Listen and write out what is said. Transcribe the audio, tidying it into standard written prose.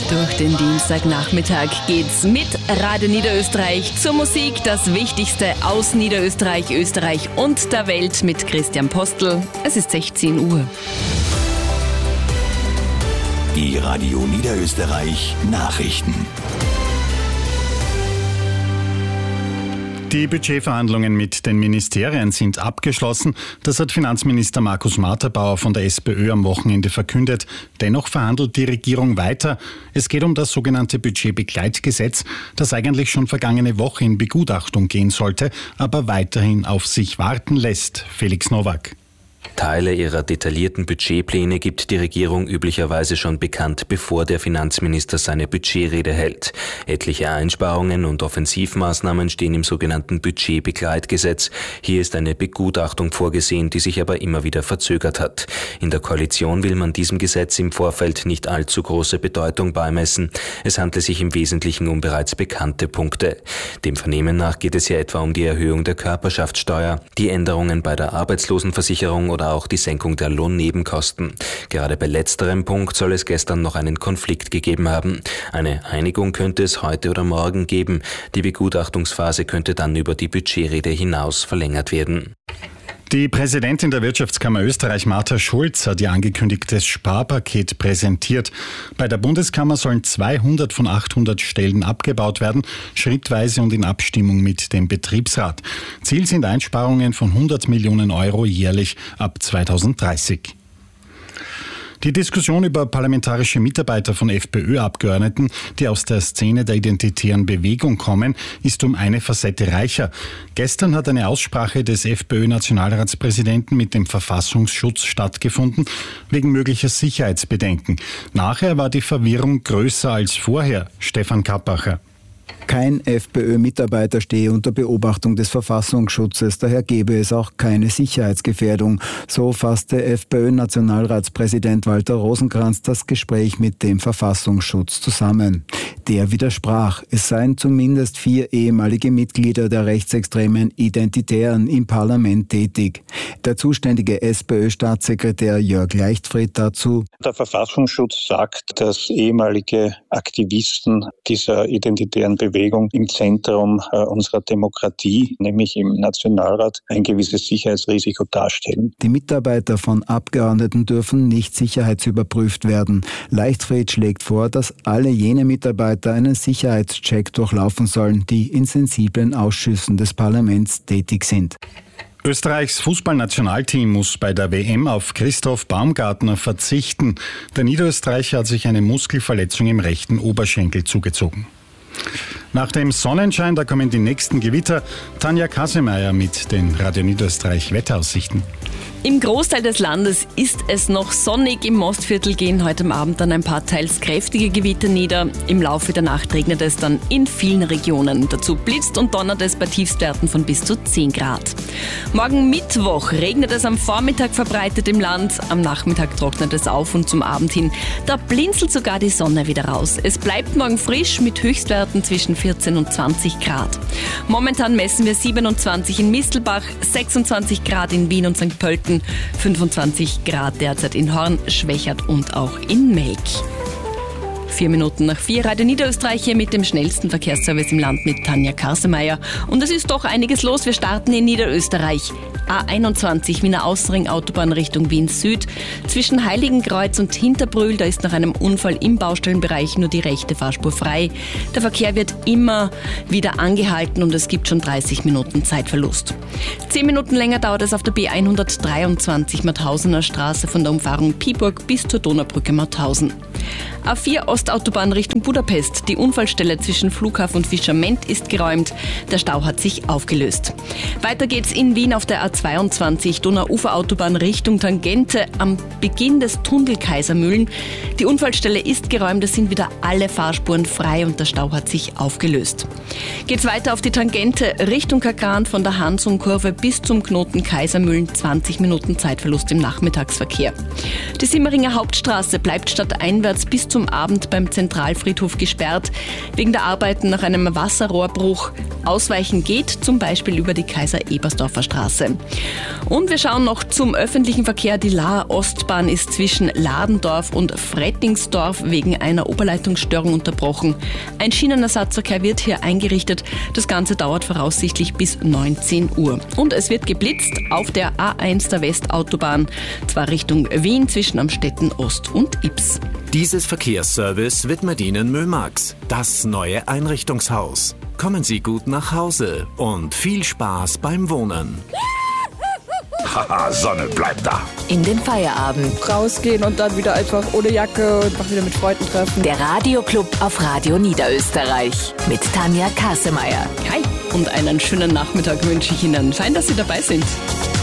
Durch den Dienstagnachmittag geht's mit Radio Niederösterreich zur Musik. Das Wichtigste aus Niederösterreich, Österreich und der Welt mit Christian Postl. Es ist 16 Uhr. Die Radio Niederösterreich Nachrichten. Die Budgetverhandlungen mit den Ministerien sind abgeschlossen. Das hat Finanzminister Markus Marterbauer von der SPÖ am Wochenende verkündet. Dennoch verhandelt die Regierung weiter. Es geht um das sogenannte Budgetbegleitgesetz, das eigentlich schon vergangene Woche in Begutachtung gehen sollte, aber weiterhin auf sich warten lässt. Felix Nowak. Teile ihrer detaillierten Budgetpläne gibt die Regierung üblicherweise schon bekannt, bevor der Finanzminister seine Budgetrede hält. Etliche Einsparungen und Offensivmaßnahmen stehen im sogenannten Budgetbegleitgesetz. Hier ist eine Begutachtung vorgesehen, die sich aber immer wieder verzögert hat. In der Koalition will man diesem Gesetz im Vorfeld nicht allzu große Bedeutung beimessen. Es handle sich im Wesentlichen um bereits bekannte Punkte. Dem Vernehmen nach geht es ja etwa um die Erhöhung der Körperschaftssteuer, die Änderungen bei der Arbeitslosenversicherung oder auch die Senkung der Lohnnebenkosten. Gerade bei letzterem Punkt soll es gestern noch einen Konflikt gegeben haben. Eine Einigung könnte es heute oder morgen geben. Die Begutachtungsphase könnte dann über die Budgetrede hinaus verlängert werden. Die Präsidentin der Wirtschaftskammer Österreich, Martha Schulz, hat ihr angekündigtes Sparpaket präsentiert. Bei der Bundeskammer sollen 200 von 800 Stellen abgebaut werden, schrittweise und in Abstimmung mit dem Betriebsrat. Ziel sind Einsparungen von 100 Millionen Euro jährlich ab 2030. Die Diskussion über parlamentarische Mitarbeiter von FPÖ-Abgeordneten, die aus der Szene der identitären Bewegung kommen, ist um eine Facette reicher. Gestern hat eine Aussprache des FPÖ-Nationalratspräsidenten mit dem Verfassungsschutz stattgefunden, wegen möglicher Sicherheitsbedenken. Nachher war die Verwirrung größer als vorher. Stefan Kappacher. Kein FPÖ-Mitarbeiter stehe unter Beobachtung des Verfassungsschutzes, daher gebe es auch keine Sicherheitsgefährdung. So fasste FPÖ-Nationalratspräsident Walter Rosenkranz das Gespräch mit dem Verfassungsschutz zusammen. Der widersprach, es seien zumindest 4 ehemalige Mitglieder der rechtsextremen Identitären im Parlament tätig. Der zuständige SPÖ-Staatssekretär Jörg Leichtfried dazu: Der Verfassungsschutz sagt, dass ehemalige Aktivisten dieser identitären Bewegung im Zentrum unserer Demokratie, nämlich im Nationalrat, ein gewisses Sicherheitsrisiko darstellen. Die Mitarbeiter von Abgeordneten dürfen nicht sicherheitsüberprüft werden. Leichtfried schlägt vor, dass alle jene Mitarbeiter einen Sicherheitscheck durchlaufen sollen, die in sensiblen Ausschüssen des Parlaments tätig sind. Österreichs Fußballnationalteam muss bei der WM auf Christoph Baumgartner verzichten. Der Niederösterreicher hat sich eine Muskelverletzung im rechten Oberschenkel zugezogen. Nach dem Sonnenschein, da kommen die nächsten Gewitter. Tanja Kasemeyer mit den Radio Niederösterreich Wetteraussichten. Im Großteil des Landes ist es noch sonnig. Im Mostviertel gehen heute Abend dann ein paar teils kräftige Gewitter nieder. Im Laufe der Nacht regnet es dann in vielen Regionen. Dazu blitzt und donnert es bei Tiefstwerten von bis zu 10 Grad. Morgen Mittwoch regnet es am Vormittag verbreitet im Land. Am Nachmittag trocknet es auf und zum Abend hin, da blinzelt sogar die Sonne wieder raus. Es bleibt morgen frisch mit Höchstwerten zwischen 14 und 20 Grad. Momentan messen wir 27 in Mistelbach, 26 Grad in Wien und St. Pölten, 25 Grad derzeit in Horn, Schwächert und auch in Melk. 4 Minuten nach 4, Radio Niederösterreich hier mit dem schnellsten Verkehrsservice im Land mit Tanja Kasemeyer. Und es ist doch einiges los. Wir starten in Niederösterreich. A21 Wiener Außenring Autobahn Richtung Wien Süd. Zwischen Heiligenkreuz und Hinterbrühl, da ist nach einem Unfall im Baustellenbereich nur die rechte Fahrspur frei. Der Verkehr wird immer wieder angehalten und es gibt schon 30 Minuten Zeitverlust. 10 Minuten länger dauert es auf der B123 Mauthausener Straße von der Umfahrung Piburg bis zur Donaubrücke Mauthausen. A4 Ostautobahn Richtung Budapest. Die Unfallstelle zwischen Flughafen und Fischament ist geräumt. Der Stau hat sich aufgelöst. Weiter geht's in Wien auf der A22 Donauuferautobahn Richtung Tangente am Beginn des Tunnel Kaisermühlen. Die Unfallstelle ist geräumt, es sind wieder alle Fahrspuren frei und der Stau hat sich aufgelöst. Geht's weiter auf die Tangente Richtung Kakan von der Hansum-Kurve bis zum Knoten Kaisermühlen, 20 Minuten Zeitverlust im Nachmittagsverkehr. Die Simmeringer Hauptstraße bleibt stadteinwärts bis zum Abend beim Zentralfriedhof gesperrt, wegen der Arbeiten nach einem Wasserrohrbruch. Ausweichen geht zum Beispiel über die Kaiser-Ebersdorfer Straße. Und wir schauen noch zum öffentlichen Verkehr. Die Laaer Ostbahn ist zwischen Ladendorf und Frettingsdorf wegen einer Oberleitungsstörung unterbrochen. Ein Schienenersatzverkehr wird hier eingerichtet. Das Ganze dauert voraussichtlich bis 19 Uhr. Und es wird geblitzt auf der A1 der Westautobahn, zwar Richtung Wien zwischen Amstetten Ost und Ips. Dieses Verkehrsservice widmet Ihnen Mömax, das neue Einrichtungshaus. Kommen Sie gut nach Hause und viel Spaß beim Wohnen. Haha, Sonne, bleib da. In den Feierabend. Rausgehen und dann wieder einfach ohne Jacke und einfach wieder mit Freunden treffen. Der Radioclub auf Radio Niederösterreich mit Tanja Kasemeyer. Hi und einen schönen Nachmittag wünsche ich Ihnen. Fein, dass Sie dabei sind.